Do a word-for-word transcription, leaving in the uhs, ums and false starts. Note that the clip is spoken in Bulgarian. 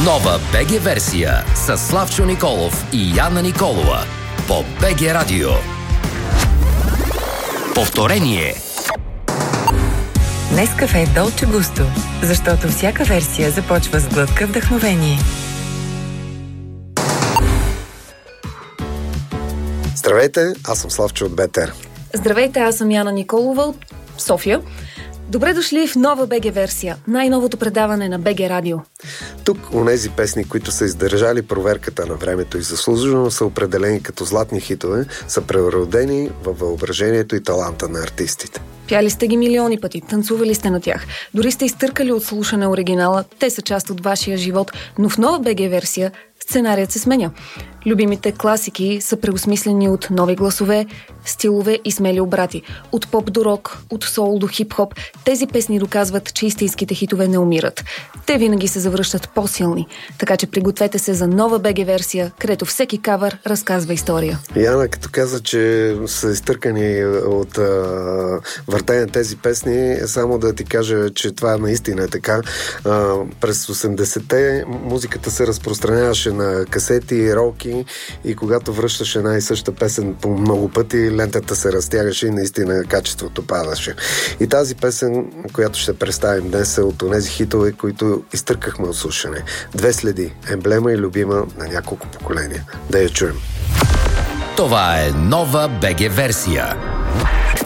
Нова БГ версия с Славчо Николов и Яна Николова по БГ Радио. Повторение. Нескафе Долче Густо, защото всяка версия започва с глътка вдъхновение. Здравейте, аз съм Славчо от БТР. Здравейте, аз съм Яна Николова от София. Добре дошли в нова БГ версия, най-новото предаване на БГ Радио. Тук онези песни, които са издържали проверката на времето и заслужено са определени като златни хитове, са преродени във въображението и таланта на артистите. Пяли сте ги милиони пъти, танцували сте на тях, дори сте изтъркали от слушане оригинала, те са част от вашия живот, но в нова БГ версия сценарият се сменя. Любимите класики са преосмислени от нови гласове, стилове и смели обрати. От поп до рок, от соул до хип-хоп, тези песни доказват, че истинските хитове не умират. Те винаги се завръщат по-силни, така че пригответе се за нова БГ версия, където всеки кавър разказва история. Яна, като каза, че са изтъркани от а, въртение на тези песни, само да ти кажа, че това наистина е така. А, през осемдесетте музиката се разпространяваше на касети, ролки и когато връщаш една и съща песен по много пъти, лентата се разтягаше и наистина качеството падаше. И тази песен, която ще представим днес, е от тези хитове, които изтъркахме от слушане. Две следи, емблема и любима на няколко поколения. Да я чуем. Това е нова БГ версия.